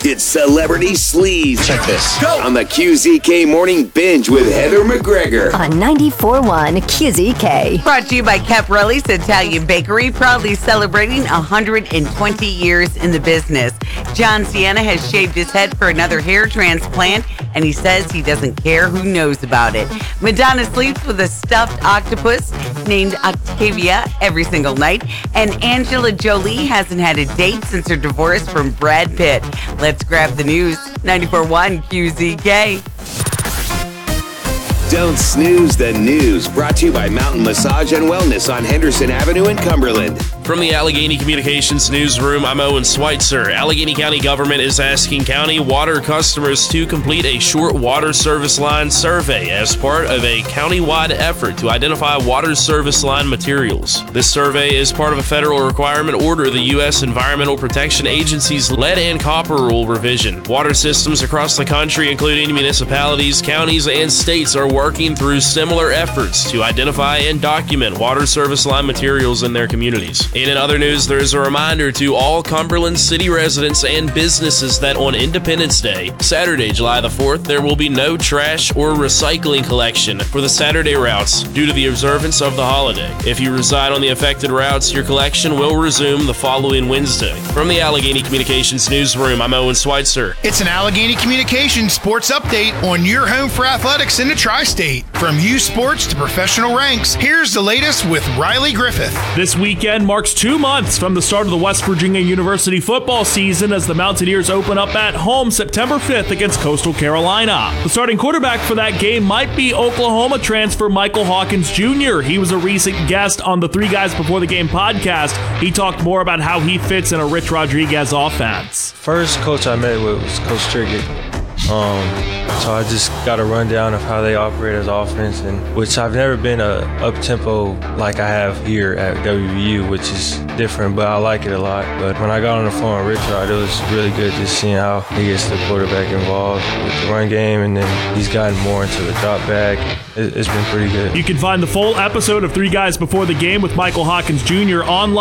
It's Celebrity Sleaze. Check this. Go! On the QZK Morning Binge with Heather McGregor. On 94.1 QZK. Brought to you by Caprelli's Italian Bakery, proudly celebrating 120 years in the business. John Sienna has shaved his head for another hair transplant, and he says he doesn't care who knows about it. Madonna sleeps with a stuffed octopus named Octavia every single night, and Angela Jolie hasn't had a date since her divorce from Brad Pitt. Let's grab the news. 94.1 QZK. Don't snooze the news. Brought to you by Mountain Massage and Wellness on Henderson Avenue in Cumberland. From the Allegheny Communications Newsroom, I'm Owen Schweitzer. Allegheny County government is asking county water customers to complete a short water service line survey as part of a county-wide effort to identify water service line materials. This survey is part of a federal requirement order, the U.S. Environmental Protection Agency's lead and copper rule revision. Water systems across the country, including municipalities, counties, and states, are working through similar efforts to identify and document water service line materials in their communities. And in other news, there is a reminder to all Cumberland City residents and businesses that on Independence Day, Saturday, July the 4th, there will be no trash or recycling collection for the Saturday routes due to the observance of the holiday. If you reside on the affected routes, your collection will resume the following Wednesday. From the Allegheny Communications Newsroom, I'm Owen Schweitzer. It's an Allegheny Communications sports update on your home for athletics in the Tri-State. From youth sports to professional ranks, here's the latest with Riley Griffith. This weekend marks 2 months from the start of the West Virginia University football season as the Mountaineers open up at home September 5th against Coastal Carolina. The starting quarterback for that game might be Oklahoma transfer Michael Hawkins Jr. He was a recent guest on the Three Guys Before the Game podcast. He talked more about how he fits in a Rich Rodriguez offense. First coach I met with was Coach Trickett. So I just got a rundown of how they operate as offense, and which I've never been a up-tempo like I have here at WVU, which is different, but I like it a lot. But when I got on the phone with Rich Rod, it was really good just seeing how he gets the quarterback involved with the run game, and then he's gotten more into the drop back. It's been pretty good. You can find the full episode of Three Guys Before the Game with Michael Hawkins Jr. online